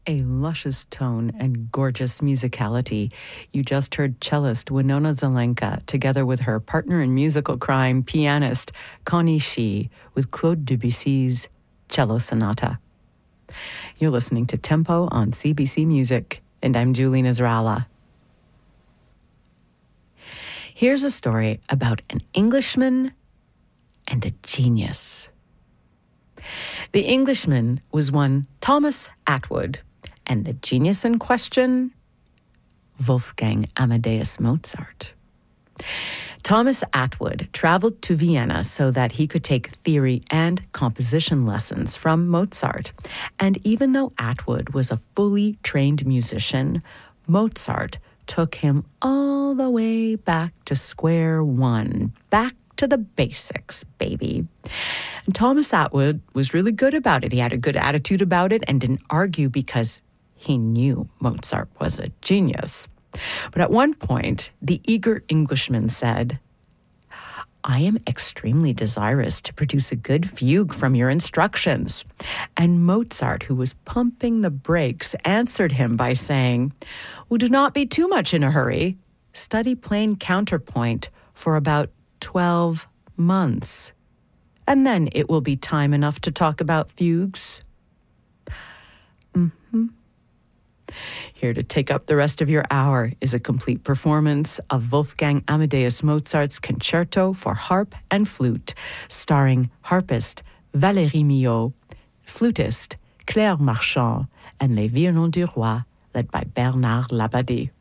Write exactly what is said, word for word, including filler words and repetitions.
A luscious tone and gorgeous musicality. You just heard cellist Winona Zelenka together with her partner in musical crime, pianist Connie Shi, with Claude Debussy's Cello Sonata. You're listening to Tempo on C B C Music, and I'm Julie Nasrallah. Here's a story about an Englishman and a genius. The Englishman was one Thomas Attwood, and the genius in question, Wolfgang Amadeus Mozart. Thomas Attwood traveled to Vienna so that he could take theory and composition lessons from Mozart. And even though Attwood was a fully trained musician, Mozart took him all the way back to square one, back to the basics, baby. And Thomas Attwood was really good about it. He had a good attitude about it and didn't argue because he knew Mozart was a genius. But at one point, the eager Englishman said, "I am extremely desirous to produce a good fugue from your instructions." And Mozart, who was pumping the brakes, answered him by saying, "Well, do not be too much in a hurry. Study plain counterpoint for about twelve months, and then it will be time enough to talk about fugues." Mm-hmm. Here to take up the rest of your hour is a complete performance of Wolfgang Amadeus Mozart's Concerto for Harp and Flute, starring harpist Valérie Millot, flutist Claire Marchand, and Les Violons du Roi, led by Bernard Labadie.